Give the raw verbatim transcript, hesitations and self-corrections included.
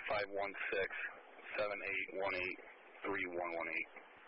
five one six, seven eight one eight, three one one eight.